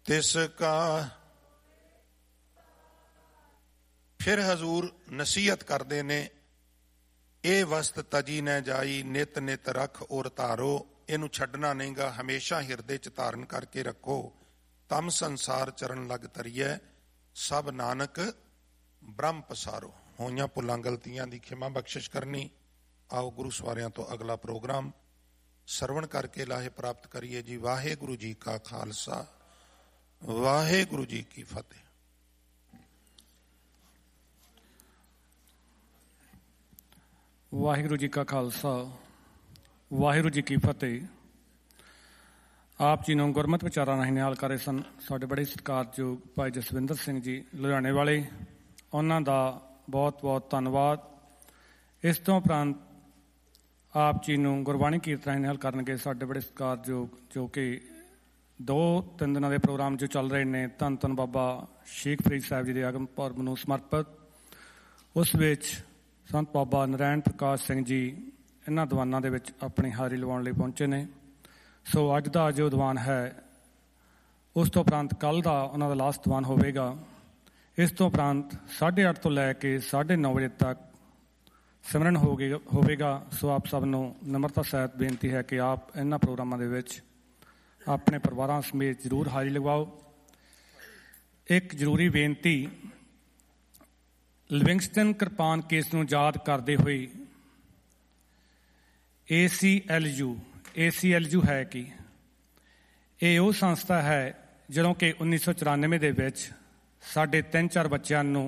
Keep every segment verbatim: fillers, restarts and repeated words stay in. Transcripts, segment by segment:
तिसका। फिर हजूर नसीहत करते ने, ਇਹ ਵਸਤ ਤਜੀ न ਜਾਈ, ਨਿਤ ਨਿਤ रख और ਧਾਰੋ। ਇਹਨੂੰ ਛੱਡਣਾ ਨਹੀਂਗਾ, ਹਮੇਸ਼ਾ ਹਿਰਦੇ ਚ ਧਾਰਨ ਕਰਕੇ ਰੱਖੋ। ਤਮ ਸੰਸਾਰ ਚਰਨ ਲਗ ਤਰੀਐ, ਸਭ ਨਾਨਕ ਬ੍ਰਹਮ ਪਸਾਰੋ। ਹੋਈਆਂ ਭੁੱਲਾਂ ਗਲਤੀਆਂ ਦੀ ਖਿਮਾ ਬਖਸ਼ਿਸ਼ ਕਰਨੀ। ਆਓ ਗੁਰੂ ਸਵਾਰਿਆਂ ਤੋਂ ਅਗਲਾ ਪ੍ਰੋਗਰਾਮ ਸਰਵਣ ਕਰਕੇ ਲਾਹੇ ਪ੍ਰਾਪਤ ਕਰੀਏ ਜੀ। ਵਾਹਿਗੁਰੂ ਜੀ ਕਾ ਖਾਲਸਾ, ਵਾਹਿਗੁਰੂ ਜੀ ਕੀ ਫਤਿਹ। ਵਾਹਿਗੁਰੂ ਜੀ ਕਾ ਖਾਲਸਾ, ਵਾਹਿਗੁਰੂ ਜੀ ਕੀ ਫਤਿਹ। ਆਪ ਜੀ ਨੂੰ ਗੁਰਮਤਿ ਵਿਚਾਰਾਂ ਰਾਹੀਂ ਨਿਹਾਲ ਕਰ ਰਹੇ ਸਨ ਸਾਡੇ ਬੜੇ ਸਤਿਕਾਰਯੋਗ ਭਾਈ ਜਸਵਿੰਦਰ ਸਿੰਘ ਜੀ ਲੁਧਿਆਣੇ ਵਾਲੇ। ਉਹਨਾਂ ਦਾ ਬਹੁਤ ਬਹੁਤ ਧੰਨਵਾਦ। ਇਸ ਤੋਂ ਉਪਰੰਤ ਆਪ ਜੀ ਨੂੰ ਗੁਰਬਾਣੀ ਕੀਰਤਨ ਰਾਹੀਂ ਨਿਹਾਲ ਕਰਨਗੇ ਸਾਡੇ ਬੜੇ ਸਤਿਕਾਰਯੋਗ, ਜੋ ਕਿ ਦੋ ਤਿੰਨ ਦਿਨਾਂ ਦੇ ਪ੍ਰੋਗਰਾਮ ਜੋ ਚੱਲ ਰਹੇ ਨੇ ਧੰਨ ਧੰਨ ਬਾਬਾ ਸ਼ੇਖ ਫਰੀਦ ਸਾਹਿਬ ਜੀ ਦੇ ਆਗਮ ਪੁਰਬ ਨੂੰ ਸਮਰਪਿਤ। ਉਸ ਵਿੱਚ ਸੰਤ ਬਾਬਾ ਨਰੈਣ ਪ੍ਰਕਾਸ਼ ਸਿੰਘ ਜੀ ਇਹਨਾਂ ਦੀਵਾਨਾਂ ਦੇ ਵਿੱਚ ਆਪਣੀ ਹਾਜ਼ਰੀ ਲਵਾਉਣ ਲਈ ਪਹੁੰਚੇ ਨੇ। ਸੋ ਅੱਜ ਦਾ ਜੋ ਦੀਵਾਨ ਹੈ, ਉਸ ਤੋਂ ਉਪਰੰਤ ਕੱਲ੍ਹ ਦਾ ਉਹਨਾਂ ਦਾ ਲਾਸਟ ਦੀਵਾਨ ਹੋਵੇਗਾ। ਇਸ ਤੋਂ ਉਪਰੰਤ ਸਾਢੇ ਅੱਠ ਤੋਂ ਲੈ ਕੇ ਸਾਢੇ ਨੌ ਵਜੇ ਤੱਕ ਸਿਮਰਨ ਹੋਵੇਗਾ। ਸੋ ਆਪ ਸਭ ਨੂੰ ਨਮਰਤਾ ਸਹਿਤ ਬੇਨਤੀ ਹੈ ਕਿ ਆਪ ਇਹਨਾਂ ਪ੍ਰੋਗਰਾਮਾਂ ਦੇ ਵਿੱਚ ਆਪਣੇ ਪਰਿਵਾਰਾਂ ਸਮੇਤ ਜ਼ਰੂਰ ਹਾਜ਼ਰੀ ਲਗਵਾਓ। ਇੱਕ ਜ਼ਰੂਰੀ ਬੇਨਤੀ, ਲਿਵਿੰਗਸਟਨ ਕਿਰਪਾਨ ਕੇਸ ਨੂੰ ਯਾਦ ਕਰਦੇ ਹੋਏ ਏ ਸੀ L U A C L U ਹੈ ਕਿ ਇਹ ਉਹ ਸੰਸਥਾ ਹੈ ਜਦੋਂ ਕਿ ਉੱਨੀ ਸੌ ਚੁਰਾਨਵੇਂ ਦੇ ਵਿੱਚ ਸਾਡੇ ਤਿੰਨ ਚਾਰ ਬੱਚਿਆਂ ਨੂੰ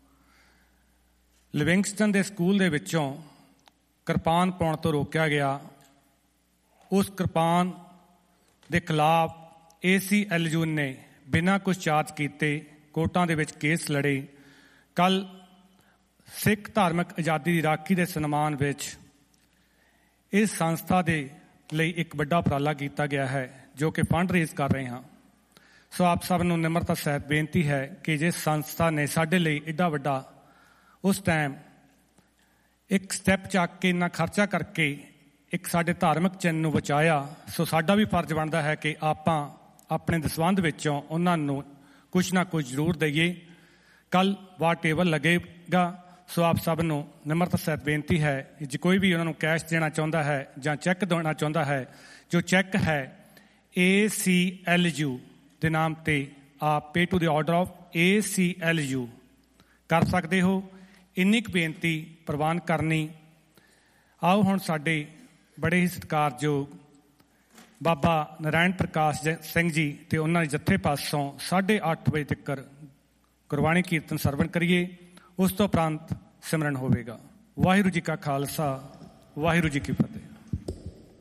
ਲਿਵਿੰਗਸਟਨ ਦੇ ਸਕੂਲ ਦੇ ਵਿੱਚੋਂ ਕਿਰਪਾਨ ਪਾਉਣ ਤੋਂ ਰੋਕਿਆ ਗਿਆ। ਉਸ ਕਿਰਪਾਨ ਦੇ ਖਿਲਾਫ ਏ ਸੀ ਐਲ ਯੂ ਨੇ ਬਿਨਾਂ ਕੁਝ ਚਾਰਜ ਕੀਤੇ ਕੋਰਟਾਂ ਦੇ ਵਿੱਚ ਕੇਸ ਲੜੇ। ਕੱਲ੍ਹ ਸਿੱਖ ਧਾਰਮਿਕ ਆਜ਼ਾਦੀ ਦੀ ਰਾਖੀ ਦੇ ਸਨਮਾਨ ਵਿੱਚ ਇਸ ਸੰਸਥਾ ਦੇ ਲਈ ਇੱਕ ਵੱਡਾ ਉਪਰਾਲਾ ਕੀਤਾ ਗਿਆ ਹੈ, ਜੋ ਕਿ ਫੰਡ ਰੇਜ਼ ਕਰ ਰਹੇ ਹਾਂ। ਸੋ ਆਪ ਸਭ ਨੂੰ ਨਿਮਰਤਾ ਸਹਿਤ ਬੇਨਤੀ ਹੈ ਕਿ ਜਿਸ ਸੰਸਥਾ ਨੇ ਸਾਡੇ ਲਈ ਐਡਾ ਵੱਡਾ ਉਸ ਟਾਈਮ ਇੱਕ ਸਟੈਪ ਚੱਕ ਕੇ ਇੰਨਾ ਖਰਚਾ ਕਰਕੇ ਇੱਕ ਸਾਡੇ ਧਾਰਮਿਕ ਚਿੰਨ੍ਹ ਨੂੰ ਬਚਾਇਆ, ਸੋ ਸਾਡਾ ਵੀ ਫਰਜ਼ ਬਣਦਾ ਹੈ ਕਿ ਆਪਾਂ ਆਪਣੇ ਦਸਵੰਧ ਵਿੱਚੋਂ ਉਹਨਾਂ ਨੂੰ ਕੁਛ ਨਾ ਕੁਛ ਜ਼ਰੂਰ ਦਈਏ। ਕੱਲ੍ਹ ਵਾਰ ਟੇਬਲ ਲੱਗੇਗਾ। ਸੋ ਆਪ ਸਭ ਨੂੰ ਨਿਮਰਤਾ ਸਹਿਤ ਬੇਨਤੀ ਹੈ ਜੇ ਕੋਈ ਵੀ ਉਹਨਾਂ ਨੂੰ ਕੈਸ਼ ਦੇਣਾ ਚਾਹੁੰਦਾ ਹੈ ਜਾਂ ਚੈੱਕ ਦੇਣਾ ਚਾਹੁੰਦਾ ਹੈ, ਜੋ ਚੈੱਕ ਹੈ ਏ ਸੀ ਐਲ ਯੂ ਦੇ ਨਾਮ 'ਤੇ ਆਪ ਪੇ ਟੂ ਦੇ order of A C L U ਕਰ ਸਕਦੇ ਹੋ। ਇੰਨੀ ਕੁ ਬੇਨਤੀ ਪ੍ਰਵਾਨ ਕਰਨੀ। ਆਓ ਹੁਣ ਸਾਡੇ ਬੜੇ ਹੀ ਸਤਿਕਾਰਯੋਗ ਬਾਬਾ ਨਰੈਣ ਪ੍ਰਕਾਸ਼ ਸਿੰਘ ਜੀ ਤੇ ਉਹਨਾਂ ਦੇ ਜੱਥੇ ਪਾਸੋਂ ਸਾਢੇ ਅੱਠ ਵਜੇ ਤੱਕ ਗੁਰਬਾਣੀ ਕੀਰਤਨ ਸਰਵਣ ਕਰੀਏ। ਉਸ ਤੋਂ ਉਪਰੰਤ ਸਿਮਰਨ ਹੋਵੇਗਾ। ਵਾਹਿਗੁਰੂ ਜੀ ਕਾ ਖਾਲਸਾ, ਵਾਹਿਗੁਰੂ ਜੀ ਕੀ ਫਤਿਹ।